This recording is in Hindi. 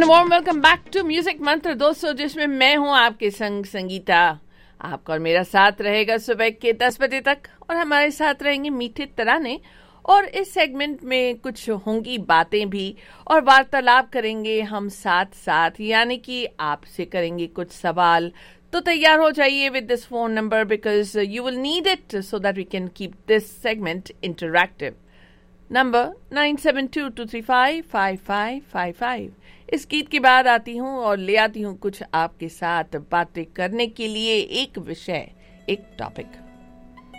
And warm welcome back to music मंत्र दोस्तों, जिसमें मैं हूं आपके संग संगीता। आपका और मेरा साथ रहेगा सुबह के 10 बजे तक और हमारे साथ रहेंगे मीठे तराने। और इस सेगमेंट में कुछ होंगी बातें भी और वार्तालाप करेंगे हम साथ साथ, यानी कि आपसे करेंगे कुछ सवाल। तो तैयार हो जाइए with this phone number because you will need it so that we can keep this segment interactive. Number 9722355555। इस गीत के बाद आती हूँ और ले आती हूँ कुछ आपके साथ बातें करने के लिए एक विषय, एक टॉपिक।